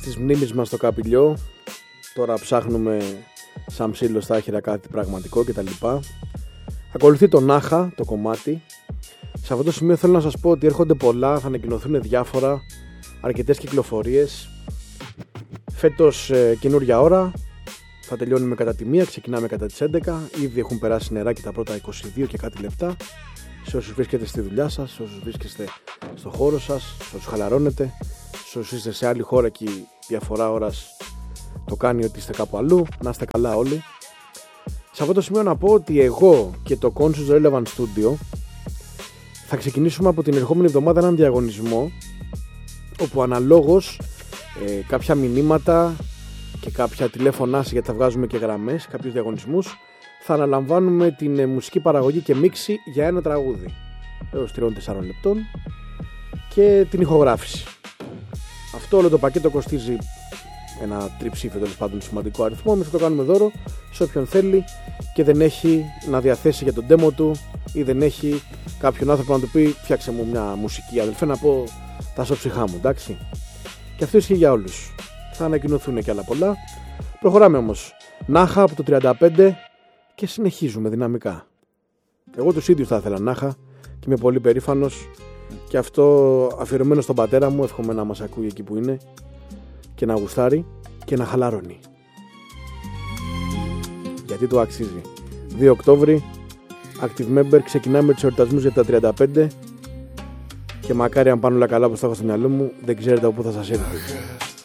της μνήμης μας στο Καπηλιό. Τώρα ψάχνουμε σαν ψήλο στα άχυρα κάτι πραγματικό κτλ. Ακολουθεί το Νάχα, το κομμάτι. Σε αυτό το σημείο θέλω να σας πω ότι έρχονται πολλά, θα ανακοινωθούν διάφορα, αρκετές κυκλοφορίες. Φέτος καινούρια ώρα, θα τελειώνουμε κατά τη 1, ξεκινάμε κατά τις 11. Ήδη έχουν περάσει νεράκι τα πρώτα 22 και κάτι λεπτά. Σε όσους βρίσκετε στη δουλειά σας, σε όσους βρίσκεστε στο χώρο σας, σε όσους χαλαρώνετε, σε όσους είστε σε άλλη χώρα και η διαφορά ώρας το κάνει ότι είστε κάπου αλλού, να είστε καλά όλοι. Σε αυτό το σημείο να πω ότι εγώ και το Conscious Relevant Studio θα ξεκινήσουμε από την ερχόμενη εβδομάδα έναν διαγωνισμό όπου αναλόγως κάποια μηνύματα και κάποια τηλέφωνά σας, γιατί θα βγάζουμε και γραμμές, κάποιους διαγωνισμούς, θα αναλαμβάνουμε την μουσική παραγωγή και μίξη για ένα τραγούδι έως 3-4 λεπτών και την ηχογράφηση. Αυτό όλο το πακέτο κοστίζει ένα τριψήφιο, τέλος πάντων σημαντικό αριθμό. Εμείς θα το κάνουμε δώρο σε όποιον θέλει και δεν έχει να διαθέσει για τον demo του ή δεν έχει κάποιον άνθρωπο να του πει φτιάξε μου μια μουσική, αδελφέ, να πω τα σοψυχά μου, εντάξει. Και αυτό ισχύει για όλους. Θα ανακοινωθούν και άλλα πολλά. Προχωράμε όμως. Νάχα από το 35 και συνεχίζουμε δυναμικά. Εγώ τους ίδιους θα ήθελα Νάχα και είμαι πολύ περήφανος, και αυτό αφιερωμένο στον πατέρα μου. Εύχομαι να μας ακούει εκεί που είναι και να γουστάρει και να χαλαρώνει, γιατί το αξίζει. 2 Οκτώβρη, Active Member, ξεκινάμε τους εορτασμούς για τα 35 και μακάρι αν πάνε όλα καλά όπως τα έχω στο μυαλό μου, δεν ξέρετε από πού θα σας έρθει.